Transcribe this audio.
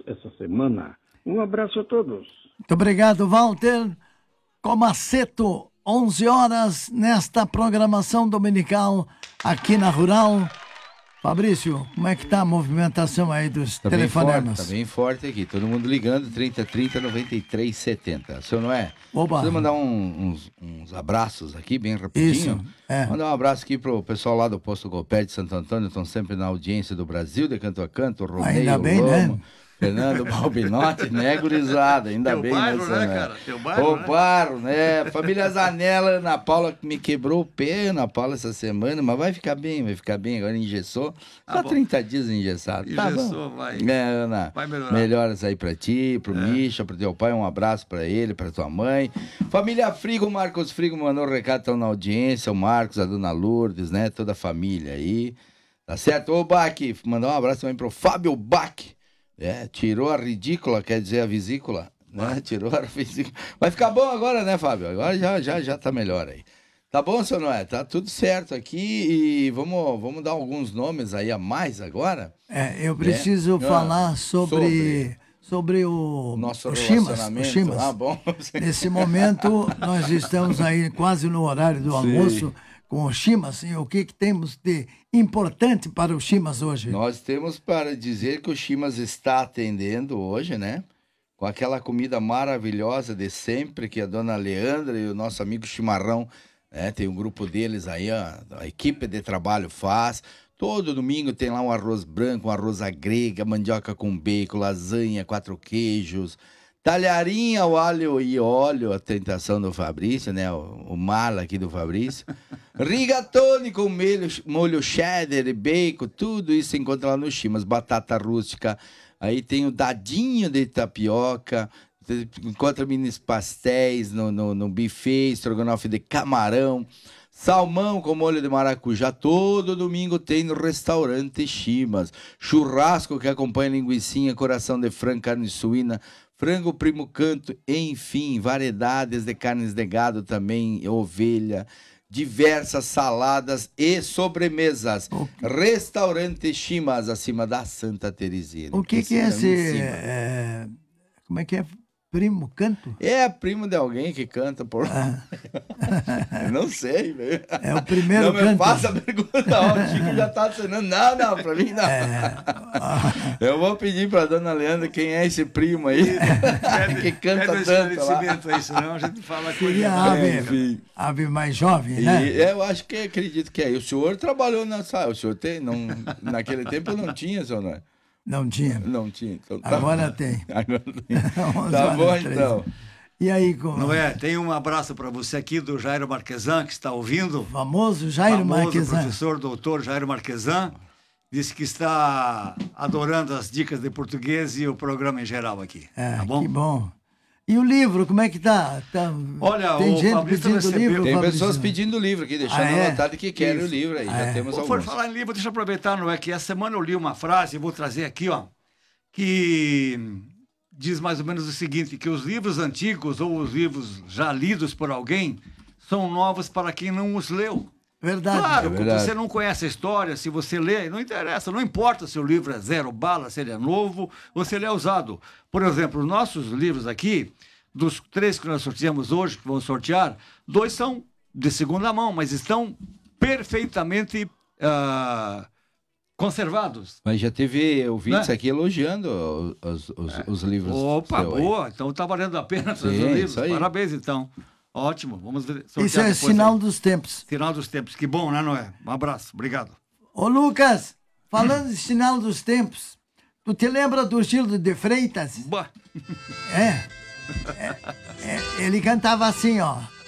essa semana. Um abraço a todos. Muito obrigado, Walter. Comaceto, 11 horas, nesta programação dominical aqui na Rural. Fabrício, como é que tá a movimentação aí dos telefonemas? Tá bem forte aqui, todo mundo ligando, 3030-9370. Senhor Noé, preciso mandar uns abraços aqui, bem rapidinho. Isso, é. Mandar um abraço aqui pro pessoal lá do Posto Golpé de Santo Antônio, estão sempre na audiência do Brasil, de canto a canto, Romeio, ainda bem, Lomo, né? Fernando Balbinotti, né, gurizada? Ainda Teu bem, bairro, né, cara? Teu bairro, né? bairro, né? Família Zanella, Ana Paula, que me quebrou o pé, Ana Paula, essa semana, mas vai ficar bem, agora engessou. Só 30 dias engessado. Engessou, tá vai. É, Ana, Vai melhorar. melhoras aí pra ti, pro Misha, pro teu pai, um abraço pra ele, pra tua mãe. Família Frigo, Marcos Frigo mandou um recado, estão na audiência, o Marcos, a dona Lourdes, né? Toda a família aí. Tá certo? Ô, Bach, mandar um abraço também pro Fábio Bach. Tirou a ridícula, quer dizer, a vesícula, né? Tirou a vesícula. Vai ficar bom agora, né, Fábio? Agora já tá melhor aí. Tá bom, seu Noé? Tá tudo certo aqui e vamos dar alguns nomes aí a mais agora? Eu preciso falar sobre o nosso relacionamento. Chimas. Ah, bom. Nesse momento, nós estamos aí quase no horário do almoço com o Chimas. E o que temos de importante para o Chimas hoje? Nós temos para dizer que o Chimas está atendendo hoje, né? Com aquela comida maravilhosa de sempre que a dona Leandra e o nosso amigo Chimarrão, tem um grupo deles aí, a equipe de trabalho faz. Todo domingo tem lá um arroz branco, um arroz à grega, mandioca com bacon, lasanha, 4 queijos, talharinha ao alho e óleo, a tentação do Fabrício, né? O mala aqui do Fabrício. Rigatone com molho cheddar e bacon, tudo isso você encontra lá no Chimas. Batata rústica, aí tem o dadinho de tapioca, encontra minis pastéis no buffet, estrogonofe de camarão, salmão com molho de maracujá. Todo domingo tem no restaurante Chimas. Churrasco que acompanha linguicinha, coração de frango, carne suína, frango primo canto, enfim, variedades de carnes de gado também, ovelha, diversas saladas e sobremesas. Restaurante Chimas, acima da Santa Teresinha. O que é esse... como é que é? Primo canto? É primo de alguém que canta por... Não sei, velho. É o primeiro canto. Não me faça a pergunta, ó, o Chico já tá assinando. Não, pra mim não. Eu vou pedir pra dona Leandra quem é esse primo aí, que canta tanto lá. Aí, senão a gente fala com ele. Seria a ave mais jovem, né? Eu acho que acredito que é. E o senhor trabalhou nessa... O senhor tem... Não, naquele tempo não tinha, senhor, não é? Não tinha. Não tinha. Então, agora tem. Agora tem. Tá bom, então. E aí, como... Noé, tem um abraço para você aqui do Jairo Marquesan, que está ouvindo. O famoso Jairo Marquesan. Professor doutor Jairo Marquesan. Disse que está adorando as dicas de português e o programa em geral aqui. Tá bom? Que bom. E o livro, como é que tá? Olha, tem o gente Fabrício pedindo recebeu... livro? Tem Fabrício? pessoas pedindo livro aqui, deixando anotado que querem o livro aí. Já temos alguns. Por falar em livro, deixa eu aproveitar, Noé, que essa semana eu li uma frase, vou trazer aqui, ó, que diz mais ou menos o seguinte, que os livros antigos ou os livros já lidos por alguém são novos para quem não os leu. Verdade. Claro, verdade. você não conhece a história, se você lê, não interessa, não importa se o livro é zero bala, se ele é novo ou se ele é usado. Por exemplo, os nossos livros aqui, dos 3 que nós sorteamos hoje, que vamos sortear, 2 são de segunda mão, mas estão perfeitamente conservados. Mas já teve ouvintes aqui elogiando os livros. Opa, boa, então está valendo a pena trazer os livros. Parabéns, então. Ótimo, vamos sortear. Isso é sinal dos tempos. Sinal dos tempos, que bom, né, Noé? Um abraço, obrigado. Ô, Lucas, falando de sinal dos tempos, tu te lembra do Gildo de Freitas? Bah. Ele cantava assim, ó.